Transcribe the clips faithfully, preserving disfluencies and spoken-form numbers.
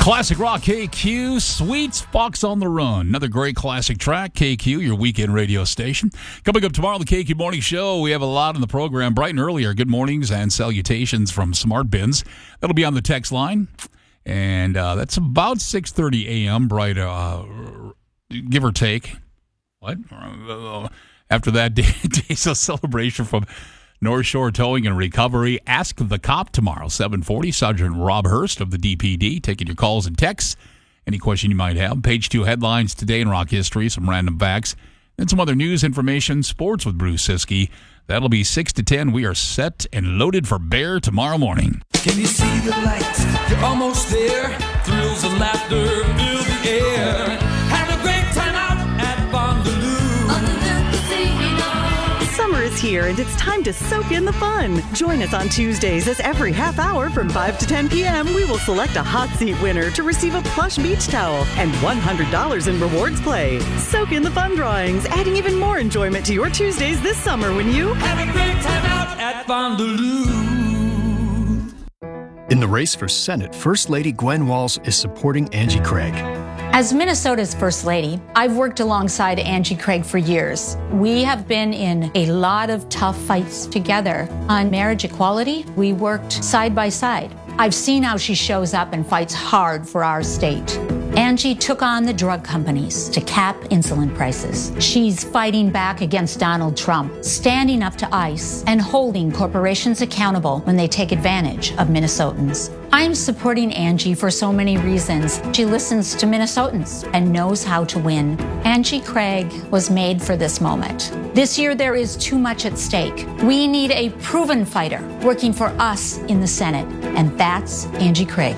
Classic Rock K Q, Sweets, Fox on the Run. Another great classic track, K Q, your weekend radio station. Coming up tomorrow on the K Q Morning Show, we have a lot in the program. Bright and earlier, good mornings and salutations from Smart Bins. That'll be on the text line. And uh, that's about six thirty a.m., bright, uh, give or take. What? After that, day, day's a celebration from North Shore Towing and Recovery. Ask the Cop tomorrow, seven forty. Sergeant Rob Hurst of the D P D taking your calls and texts. Any question you might have. Page two headlines today in rock history, some random facts, and some other news information, sports with Bruce Siskey. That'll be six to ten. We are set and loaded for Bear tomorrow morning. Can you see the light? You're almost there. Thrills and laughter fill the air. Have a great time out at Fondaloo. Summer is here, and it's time to soak in the fun. Join us on Tuesdays as every half hour from five to ten p.m. we will select a hot seat winner to receive a plush beach towel and one hundred dollars in rewards play. Soak in the fun drawings, adding even more enjoyment to your Tuesdays this summer when you have a great time out at Fondaloo. In the race for Senate, First Lady Gwen Walz is supporting Angie Craig. As Minnesota's First Lady, I've worked alongside Angie Craig for years. We have been in a lot of tough fights together. On marriage equality, we worked side by side. I've seen how she shows up and fights hard for our state. Angie took on the drug companies to cap insulin prices. She's fighting back against Donald Trump, standing up to ICE, and holding corporations accountable when they take advantage of Minnesotans. I'm supporting Angie for so many reasons. She listens to Minnesotans and knows how to win. Angie Craig was made for this moment. This year, there is too much at stake. We need a proven fighter working for us in the Senate, and that's Angie Craig.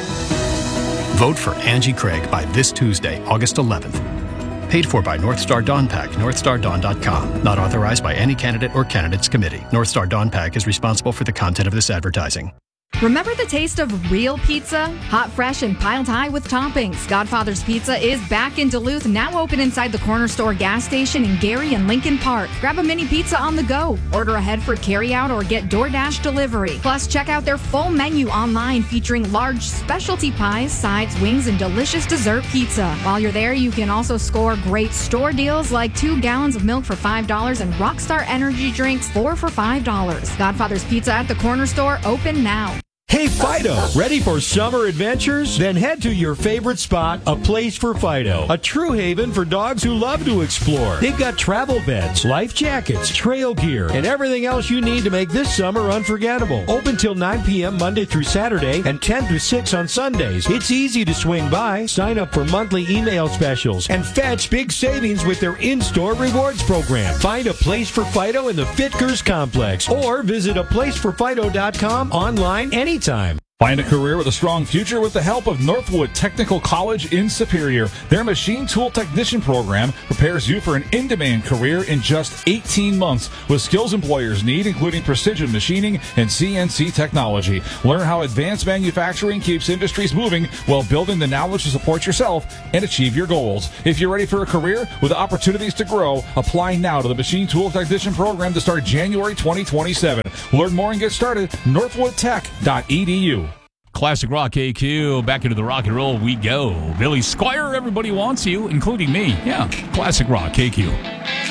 Vote for Angie Craig by this Tuesday, August eleventh. Paid for by North Star Dawn Pack, north star dawn dot com. Not authorized by any candidate or candidates committee. North Star Dawn Pack is responsible for the content of this advertising. Remember the taste of real pizza? Hot, fresh, and piled high with toppings. Godfather's Pizza is back in Duluth, now open inside the Corner Store gas station in Gary and Lincoln Park. Grab a mini pizza on the go. Order ahead for carryout or get DoorDash delivery. Plus, check out their full menu online featuring large specialty pies, sides, wings, and delicious dessert pizza. While you're there, you can also score great store deals like two gallons of milk for five dollars and Rockstar Energy drinks, four for five dollars. Godfather's Pizza at the Corner Store, open now. Hey Fido, ready for summer adventures? Then head to your favorite spot, A Place for Fido, a true haven for dogs who love to explore. They've got travel beds, life jackets, trail gear, and everything else you need to make this summer unforgettable. Open till nine p.m. Monday through Saturday and ten to six on Sundays. It's easy to swing by. Sign up for monthly email specials and fetch big savings with their in-store rewards program. Find A Place for Fido in the Fitkers Complex or visit a place for fido dot com online anytime. Time. Find a career with a strong future with the help of Northwood Technical College in Superior. Their machine tool technician program prepares you for an in-demand career in just eighteen months with skills employers need, including precision machining and C N C technology. Learn how advanced manufacturing keeps industries moving while building the knowledge to support yourself and achieve your goals. If you're ready for a career with opportunities to grow, apply now to the machine tool technician program to start January twenty twenty-seven. Learn more and get started at northwood tech dot e d u. Classic Rock A Q, back into the rock and roll we go. Billy Squire, everybody wants you, including me. Yeah, Classic Rock A Q.